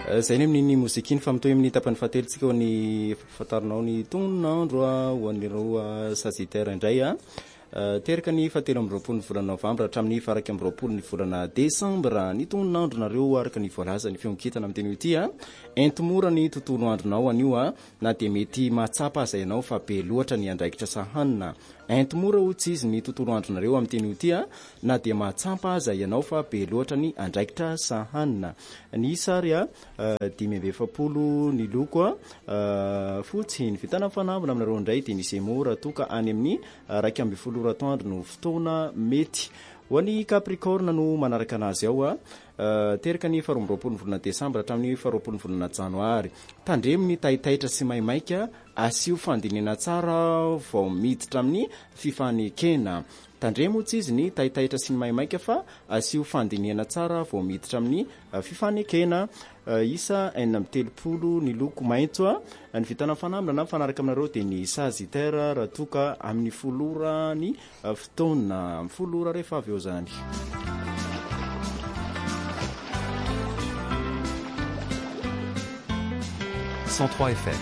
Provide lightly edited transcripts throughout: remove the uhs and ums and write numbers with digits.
Zay ny amin'ny mozika iny fa mitoy amin'ny tapany fahatelontsika ho ny fahafantarinao ny tonon'andro ho an'ireo Sagittaire indray teraka ny 17 volana Novambra hatramin'ny 21 ny volana Desambra ny tonon'andro nareo araka ny voalaza ny fiongitana amin'ny teny ity entomora ny tontolo andronao anio na dia mety mahatsapa aza ianao fa be loatra ny andraikitra sahanina. Entomora tsy izy ny tontolo andronareo amin'ny teny ity na dia mahatsapa aza ianao fa be loatra ny andraikitra sahanina. Ny sary 570 ny loko fotsy ny fitana fanambina aminareo indray dia ny Gémeaux toka any amin'ny 12 ratoandro no fotoana mety. Ho an'ny Capricorne no manaraka anazy ao teraka ny 12 volana Desambra hatramin'ny 20 volana Janoary. Tandremo ny taitaitra sy maimaika asio fandinena tsara vao miditra amin'ny fifanekena. Tandremo tsy izy ny taitaitra sy ny maimaika fa asio fandinena tsara vao miditra amin'ny fifanekena. Isa 430 ny loko maitso ny vitana fanamina fanaraka aminareo dia ny Sagittaire raha toka amin'ny folora ny fotoana folora rehefa avy eo zany. FM.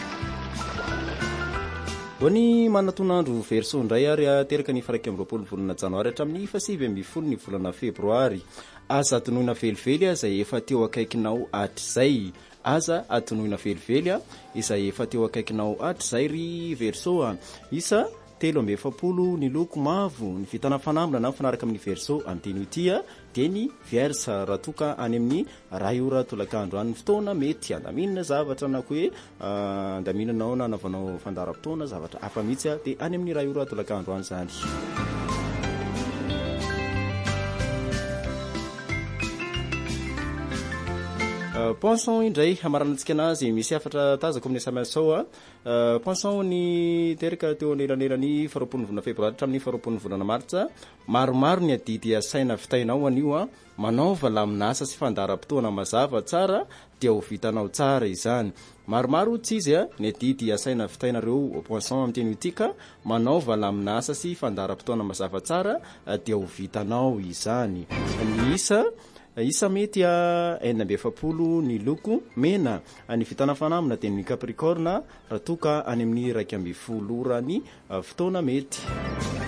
Ho ny manatonandro Verseau indray ary teraka ny 20 volana Janoary hatramin'ny 7 ny volana Febroary. Aza atonoina velively izay efa teo akaikinao hatrizay. Aza atonoina velively izay efa teo akaikinao hatrizay ry Verseau. Isa 17 ny loko mavo ny vitana fanamina fanaraka amin'ny Verseau amin'ny teny ity dia ny Vierge raha toka any amin'ny ray ora tolakandro any fotoana mety andaminana zavatra na hoe andaminanao na anaovanao fandaharam-potoana zavatra hafa mihitsy dia any amin'ny ray ora tolakandro any zany. Poisson indray hamaranantsika anazy misy afatra tazako amin'ny samiasao Poisson ny teraka teo anelanelany 20 volana Febroary hatramin'ny 20 volana Martsa. Maromaro ny adidy asaina vitainao anio manaova laminasa sy fandaharam-potoana mazava tsara dia ho vitanao tsara izany. Maromaro tsy izy ny adidy asaina vitainareo Poisson amin'ny teny ity manaova laminasa sy fandaharam-potoana mazava tsara dia ho vitanao izany. Ny isa mety 40 ny loko mena ny vitana fanamina dia ny Capricorne raha toka any amin'ny 12 ny fotoana mety.